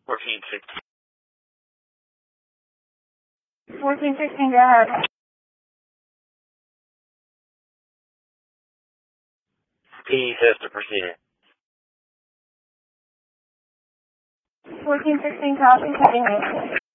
1416. 1416, go ahead. P says to proceed. 1416, copy, continue.